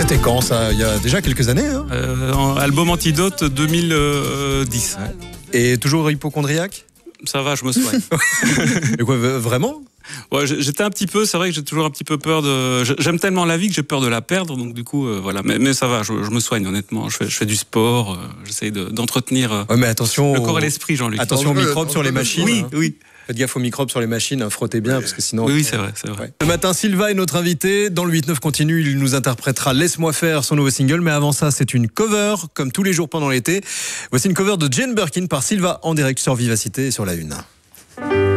C'était quand ça? Il y a déjà quelques années, hein? Album Antidote 2010. Ouais. Et toujours hypocondriaque? Ça va, je me soigne. Mais quoi, vraiment? Ouais, j'étais un petit peu, c'est vrai que j'ai toujours un petit peu peur de... J'aime tellement la vie que j'ai peur de la perdre, donc du coup, voilà. Mais ça va, je me soigne honnêtement. Je fais du sport, j'essaye d'entretenir ouais, mais attention le corps et l'esprit, Jean-Luc. Attention aux microbes sur les machines. Oui, hein. oui. Faites gaffe aux microbes sur les machines, hein, frottez bien, parce que sinon... Oui, c'est vrai. Ouais. Le matin, Sylvain est notre invité. Dans le 8-9 continue, il nous interprétera Laisse-moi faire, son nouveau single. Mais avant ça, c'est une cover, comme tous les jours pendant l'été. Voici une cover de Jane Birkin par Sylvain en direct sur Vivacité et sur La Une.